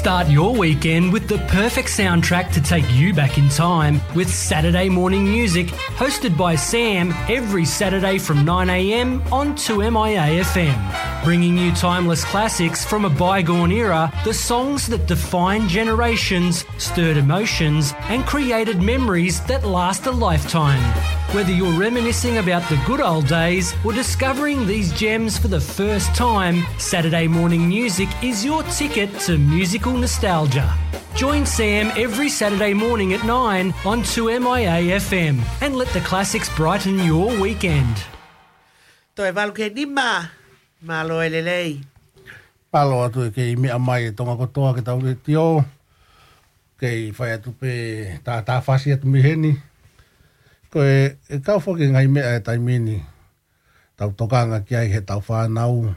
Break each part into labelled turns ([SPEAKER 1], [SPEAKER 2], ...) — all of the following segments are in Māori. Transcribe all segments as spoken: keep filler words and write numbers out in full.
[SPEAKER 1] Start your weekend with the perfect soundtrack to take you back in time with Saturday Morning Music, hosted by Sam every Saturday from nine a.m. on two M I A F M. Bringing you timeless classics from a bygone era, the songs that define generations, stirred emotions, and created memories that last a lifetime. Whether you're reminiscing about the good old days or discovering these gems for the first time, Saturday Morning Music is your ticket to musical nostalgia. Join Sam every Saturday morning at nine on two M I A F M and let the classics brighten your weekend.
[SPEAKER 2] Toi valu ke ni ma, ma lo elelei.
[SPEAKER 3] Palo atu ke mea mai tonga kotoa ke tau tio, ke whai atu pe tā tā whasi atu miheni. Ko e, e kau whoki ngai mea e taimini, tau tokanga ki ai he tau whanau,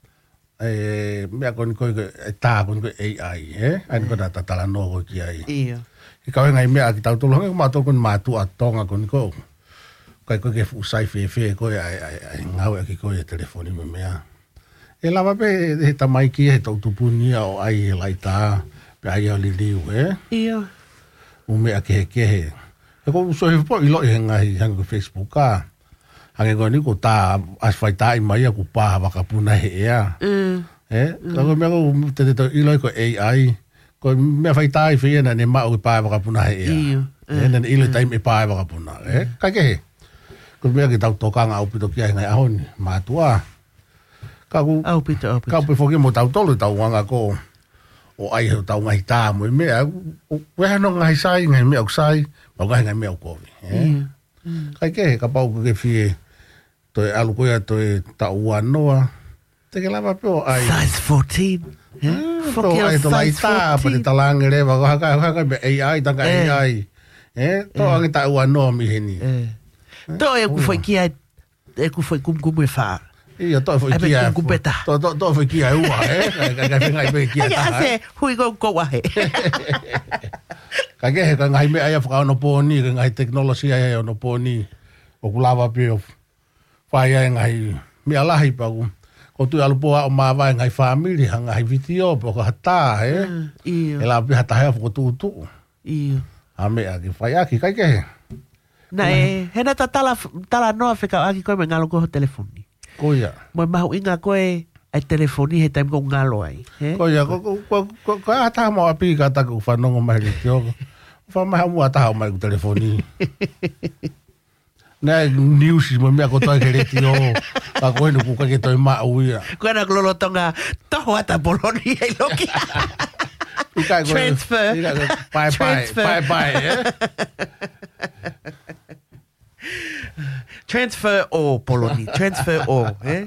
[SPEAKER 3] e mea koni koi e tā koni koi A I, eh? Aini kona tatala nogo ki ai.
[SPEAKER 2] Ia.
[SPEAKER 3] I kau ngai mea ki tau tolonga, kuma tō koni mātu a tonga koni ko. Kai koi ke usai whee whee koi ai, ai, ai ngau e ki koi e telefoni me mea. E lawa pe he tamai ki he tau tupunia o ai he laita, pe ai au li liu, eh?
[SPEAKER 2] Ia.
[SPEAKER 3] O mea ke he ke he. E ko so he po ilo i ngai hanga ko Facebook ka. Hange ko ni ko ta as fai ta i mai ko pa wa ka puna he ya.
[SPEAKER 2] Mm.
[SPEAKER 3] Eh, ko me ko te te ilo ko A I. Ko me fai ta i fe na ne ma o pa wa ka puna he ya. Eh, na ilo tai me pa wa ka puna. Eh, ka ke he. Ko me ki tau toka nga upito ki ngai ahon ma tua. Ka ku
[SPEAKER 2] Au pito, au pito.
[SPEAKER 3] ka pe foki mo tau tolu tau wanga ko. O ai he tau ngai ta mo me o we no ngai sai ngai me o sai. Pau kai ngai mea kovi. Eh? Mm. Kai ke ka pau ke fie toi alu koia toi ta ua noa. Te ke lava peo ai.
[SPEAKER 2] Size fourteen.
[SPEAKER 3] Eh? To ai to lai ta pa te talange rewa. Ko haka haka me A I tanga A I. Eh? To angi ta ua noa mi heni.
[SPEAKER 2] Eh. To e ku foi ki ai e ku foi kum kum e fa.
[SPEAKER 3] Ia to foi ki ai. To to to foi ki ai ua, eh? Ka ka ngai pe ki ai.
[SPEAKER 2] Ai ase hui go go wa he.
[SPEAKER 3] Ka ke he ka ngai me ai whaka ono pōni, ka ngai teknolosi ai ono pōni, o kulawa pio, whai ai ngai, mea lahi pa ku, ko tui alupoa o mawai ngai whamiri, ha ngai vitio, po ka hatā, he,
[SPEAKER 2] Ia.
[SPEAKER 3] e la pi hata hea whako tūtu,
[SPEAKER 2] Ia.
[SPEAKER 3] ha mea ki whai aki, kai ke he.
[SPEAKER 2] Na e, hena ta tala, tala noa whika aki koe me ngalo koho telefoni.
[SPEAKER 3] Koia.
[SPEAKER 2] Mo mahu inga koe, ai telefoni he taim ko ngalo ai.
[SPEAKER 3] Koia, ko ko ko ko ko hata mo api ka ta ku whanongo mai ki tio. Fa mai mo ata mai ku telefoni. Na news mo me ko toi ke tio. Ka ko no ku ka ke toi ma uia.
[SPEAKER 2] Ko na glolo tonga toho ata poloni ai loki. Transfer.
[SPEAKER 3] Bye bye. Bye bye.
[SPEAKER 2] Transfer o poloni, transfer o, eh?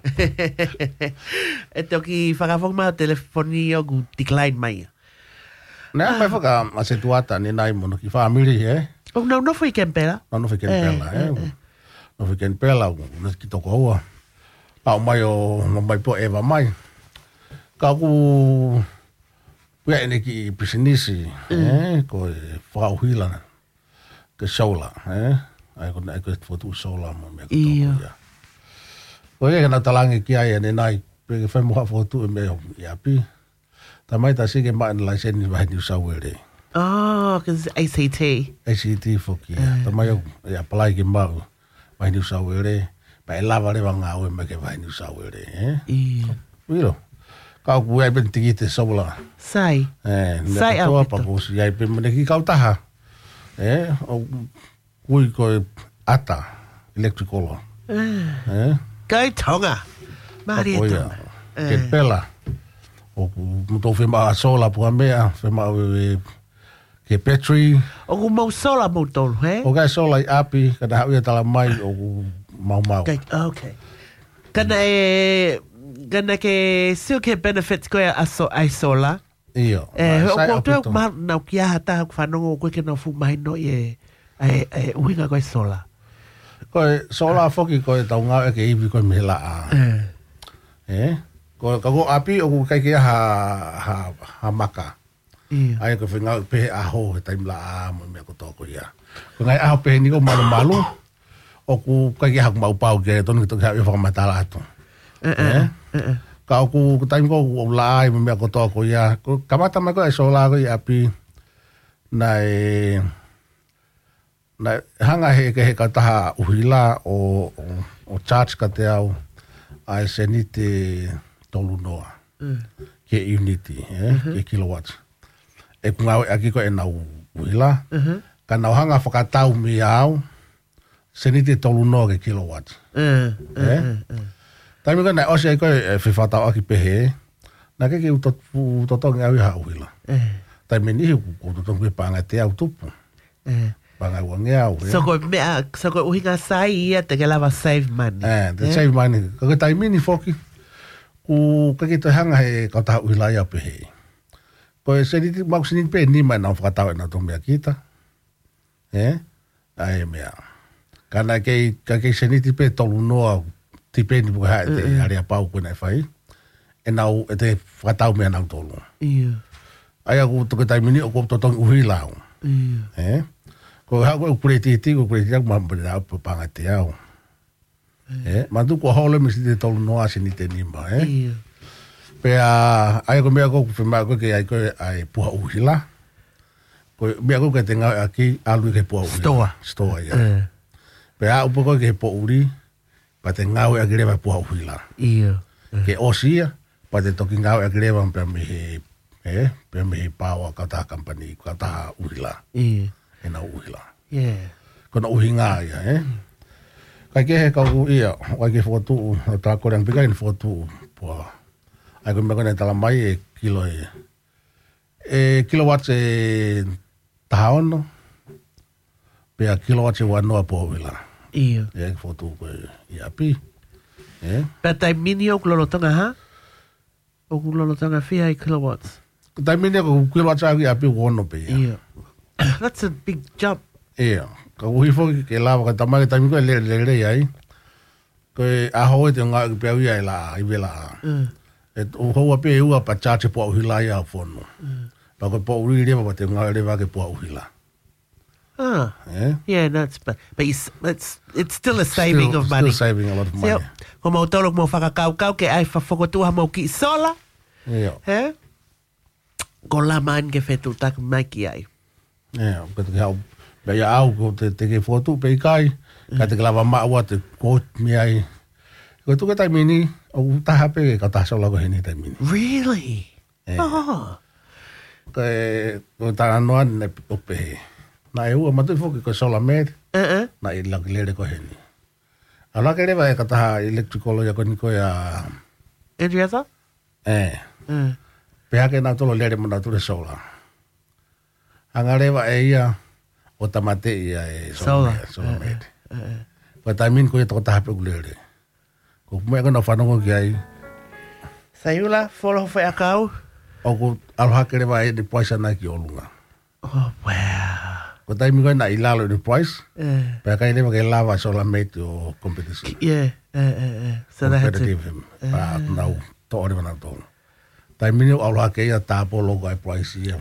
[SPEAKER 2] E toki whakawhong maa telefoni o gu decline mai.
[SPEAKER 3] Nea mai whaka asetuata ni nai mono ki whamiri, eh?
[SPEAKER 2] O no, no fui kempela.
[SPEAKER 3] No, no fui kempela, eh? No fui kempela, no ki toko hoa. Pao mai o, no mai po eva mai. Ka ku, pia ene ki pisinisi, eh? Ko e whakauhila, ke sola, eh? Ai ko na ko fotu sola mo me ko to. Ko e na talangi ki ai ne nai pe fe mo fotu me ya pi. Ta mai ta sige ma na license vai New South Wales.
[SPEAKER 2] Oh, cuz A C T.
[SPEAKER 3] A C T foki. Ta mai ya apply ki ma vai New South Wales. Pa lava le vanga o me ke vai New South Wales, eh?
[SPEAKER 2] Ia.
[SPEAKER 3] Wiro. Ka ku ai ben tigite sola.
[SPEAKER 2] Sai.
[SPEAKER 3] Eh,
[SPEAKER 2] sai
[SPEAKER 3] a pa ko si ai pe me ki ka taha. Eh, o kui ko ata electrical. Eh?
[SPEAKER 2] Kai tonga. Maria tonga.
[SPEAKER 3] Ke pela. O mo to fe ma sola po mea, fe ma ke petri.
[SPEAKER 2] O ku mo sola mo tolu, he?
[SPEAKER 3] O ka sola i api, kada hau ia tala mai o mau mau.
[SPEAKER 2] Okay. Kana e kana ke siu ke benefits ko a so ai sola.
[SPEAKER 3] Iyo.
[SPEAKER 2] Eh, o ko to ma na kia hata ku fanongo ko ke no fu mai no ye. Ai ai uinga ko sola.
[SPEAKER 3] Ko sola foki ko tau nga ke ibi ko mela a. Eh. Eh? Ko ka go api o kai ke ha ha ha maka.
[SPEAKER 2] Iya.
[SPEAKER 3] Ai ko finga pe a ho tai mla a mo me ko to ko ya. Ko ngai a pe ni ko malu malu. O ku kai ke ha mau pau ke ton to ka e fa matala to. Eh? Ka ku ku taim ko o lai me ko to ko ya. Ko kamata mai ko e so la ko ya pi. Nai nai hanga he ke he ka taha uhila o o, o charge ka te au ai se ni te tolu noa. Mm. Ke unity, eh, mm-hmm. ke kilowatts. E ku ngau aki ko e na uhila. Mhm. Ka na hanga whakatau mi au se ni te tolu noa ke kilowatts. Mm. Eh? Mm, mm. Taimi ko na ose ko e whiwhatau aki pehe, na ke ke utotongi au i hauhila. Taimi ni hi utotongi panga te au tupu. Panga ua nge au.
[SPEAKER 2] So ko mea, so ko uhinga sai ia te ke lava save money.
[SPEAKER 3] Eh, te save money. Ka ke taimi ni foki, ku ka ke to hanga he kautaha uhila ia pehe. Ko e se ni ti mau sinin pe ni mai na whakatau e na tō mea kita. Eh? Ai mea. Kana ke, ka ke se ni ti pe tolu noa tipeni buka hae te harea pau koe nai whai. E nau, e te whakatau mea nau tolu. Ia. Ai aku toke taimini o ko totongi uhi lau. Ia. Eh? Ko hau koe ukureti iti, ko ukureti aku mampere au panga te au. Eh? Mantu ko hole misi te tolu noa sini te nima, eh? Ia. Pea, ai ko mea ko kuwhima koe ke ai koe ai puha uhi la. Ko mea koe ke te ngau aki alu ke puha uhi la. Stoa. Stoa, ia. Pea upo koe ke po uri, pa te ngau e agireva puha uhila. Ia. Ke osia, pa te toki ngau e agireva pia mihi, eh, pia mihi paua kautaha company, kautaha uhila. Ia. E na uhila. Ia. Kona uhi ngā ia, eh. Kai ke he kau ia, wai ke whotu, o tā koreang pika in whotu, pua. Ai koi mea kone tala mai e kilo e, e kilowatts e tahaono, pia kilowatts e wanoa puha uhila. Ia. Ia ke whotu koe ia pi. Eh?
[SPEAKER 2] Pea tai mini o kulolotonga ha? O kulolotonga whia i kilowatts?
[SPEAKER 3] Tai mini o kilowatts a ia pi wono pe ia.
[SPEAKER 2] Ia. That's a big jump.
[SPEAKER 3] Ia. Ka uhi foki ke lawa ka tamai taimi koe le le le ai. Koe a hoe te ngā ki pia ia i la, i vela. Mm. E o hoa pe ua pa chache po uhila ia fono. Mm. Pa koe po uri rewa pa te ngā rewa ke po uhila.
[SPEAKER 2] Ah, yeah, yeah, that's but but it's it's it's still a saving
[SPEAKER 3] still,
[SPEAKER 2] of money.
[SPEAKER 3] Still saving a lot of money.
[SPEAKER 2] Ko mo tolo mo whakakau kau ke ai whafokotua mo ki sola.
[SPEAKER 3] Yeah.
[SPEAKER 2] He? Ko la man ke whetu tak mai ki ai.
[SPEAKER 3] Yeah, ko te hau, me ia au ko te te ke whotu pe kai, ka te klawa maua te kot mi ai. Ko tu ka tai mini, o taha pe ka taha sola ko heni tai mini.
[SPEAKER 2] Really?
[SPEAKER 3] Yeah.
[SPEAKER 2] Oh.
[SPEAKER 3] Ko e, ko ta anoan ne o pe. Na e ua matui foki ko sola med, uh-uh. Na i laki lere ko heni. A laki lewa e ka taha electricolo ya ko niko ya...
[SPEAKER 2] Andriasa?
[SPEAKER 3] Eh. Uh. Peha ke nau tolo lere mana ture sola. Anga lewa e ia o tamate ia e sola med. Sola med. Uh, uh, uh. Ko taimin ko e toko taha pe kulere. Ko kumea kona whanongo ki ai.
[SPEAKER 2] Sayula, folo hofai akau?
[SPEAKER 3] O ko alohake lewa e ni poisa na ki olunga.
[SPEAKER 2] Oh, wow.
[SPEAKER 3] Ko taimi koe na ilalo ni price.
[SPEAKER 2] Uh,
[SPEAKER 3] Pea kai lewa ke lava sola mate o competition.
[SPEAKER 2] Yeah. Uh, uh, uh. So they had to...
[SPEAKER 3] Competitive. Pa nau to ori wana tō. Taimi ni aula ke ia tāpo logo ai price ia.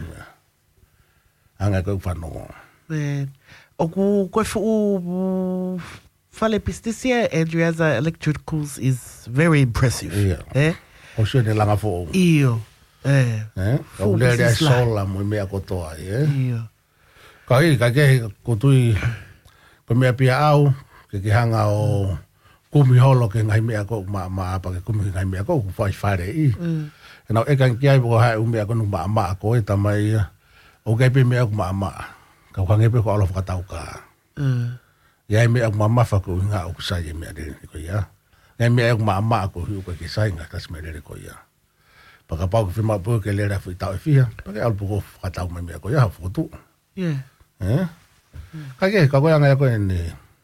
[SPEAKER 3] Anga koe whanongo.
[SPEAKER 2] Man. O ku koe fu fale pistisia, Andriasa Electricals is very impressive.
[SPEAKER 3] Yeah.
[SPEAKER 2] Eh?
[SPEAKER 3] O sio ne langa fo.
[SPEAKER 2] Iyo. Eh.
[SPEAKER 3] Eh? Ka ulere ai sola mo mea kotoa. Eh?
[SPEAKER 2] Iyo.
[SPEAKER 3] Ka hii, ka kehi kutui, ko mea pia au, ke ki hanga o kumi holo ke ngai mea ko, ma, ma apa ke kumi ngai mea ko, ku whai whare i. Mm. E nau ekan ki ai poko hae umea ko nu maa maa ko e tamai, o kei pe mea ku maa maa, ka wangepe ko alo whakatau ka. Mm. Iai mea ku maa mafa ko inga o kusai e mea dere ko ia. Iai mea ku maa maa ko hiu ko ke sai nga tas mea dere ko ia. Paka pau ke whima pua ke lera fui tau e fia, pake alu poko whakatau me mea ko ia, whakotu.
[SPEAKER 2] Yeah.
[SPEAKER 3] Eh? Kai ke, ka koe anga e koe ni.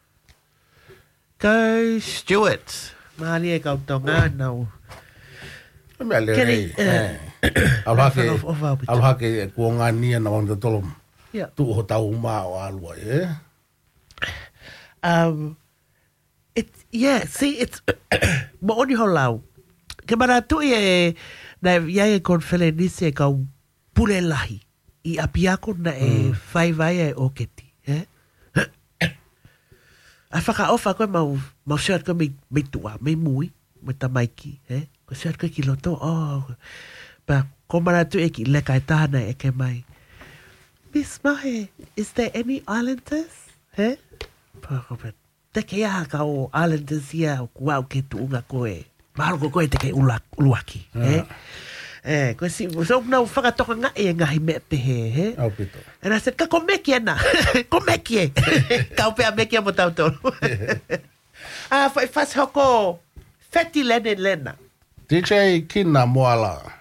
[SPEAKER 2] Go Stuart. Mahali e kau tonga nau.
[SPEAKER 3] Mea le rei. Aluhake, aluhake kua ngā nia na wangta tolo. Tu ho tau maa o alua, eh?
[SPEAKER 2] Um, it, yeah, see, it's... Mo oni ho lau. Ke mana tu e... Na iai e kon whele nisi e kau pule lahi. I api ako na e whai vai e o keti. Eh? A whaka ofa koe mau, mau seat koe me, me tua, me mui, me tamaiki. Eh? Ko se koe ki loto, oh. Pa, ko mana tu e ki leka e tāna e ke mai. Miss Mahe, is there any islanders? He? Pa, ko pe, te ke aha ka o islanders ia o kuau ke tuunga koe. Mahalo ko koe te ke uluaki, he? Eh, ko si, so nau whakatoka nga e ngahi me pehe, he?
[SPEAKER 3] Au pito.
[SPEAKER 2] And I said, ka ko meki ana. Ko meki e. Ka upea meki a mo tau tonu. Ah, whai whas hoko, feti lene lena.
[SPEAKER 3] D J Kina Moala.